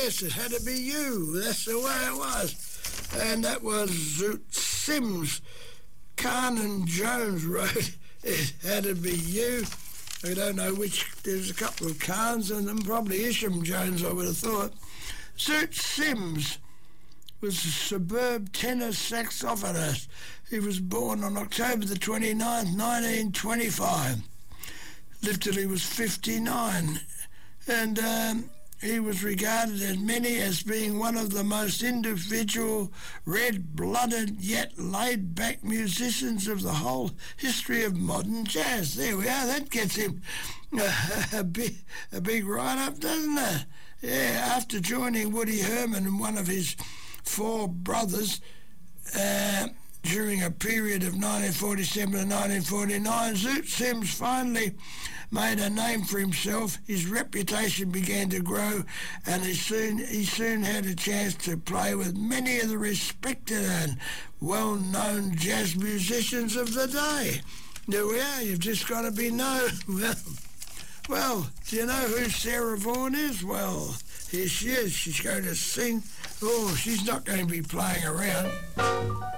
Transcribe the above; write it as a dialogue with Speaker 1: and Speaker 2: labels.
Speaker 1: yes, it had to be you. That's the way it was. And that was Zoot Sims. Kahn and Jones wrote It Had to Be You. I don't know which. There's a couple of Kahns and them, probably Isham Jones, I would have thought. Zoot Sims was a suburb tenor saxophonist. He was born on October the 29th, 1925. Lived till he was 59. And he was regarded as many as being one of the most individual, red-blooded, yet laid-back musicians of the whole history of modern jazz. There we are. That gets him a big write-up, doesn't it? Yeah, after joining Woody Herman and one of his four brothers during a period of 1947 to 1949, Zoot Sims finally made a name for himself. His reputation began to grow, and he soon had a chance to play with many of the respected and well-known jazz musicians of the day. There we are. You've just got to be known. Well, do you know who Sarah Vaughan is? Well, here she is. She's going to sing. Oh, she's not going to be playing around.